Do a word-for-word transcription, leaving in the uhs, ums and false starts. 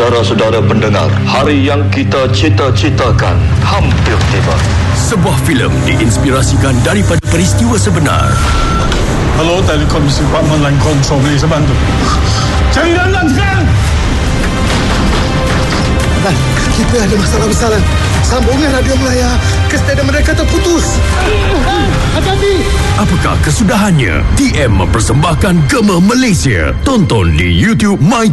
Saudara-saudara pendengar, hari yang kita cita-citakan hampir tiba. Sebuah filem diinspirasikan daripada peristiwa sebenar. Hello, Telekomisi Department Line Control, boleh saya bantu? Cari dalam sekarang! Dan kita ada masalah besar. Sambungan radio Melaya ke stadium mereka terputus. Hati-hati! Apakah kesudahannya? T M mempersembahkan Gema Malaysia. Tonton di YouTube My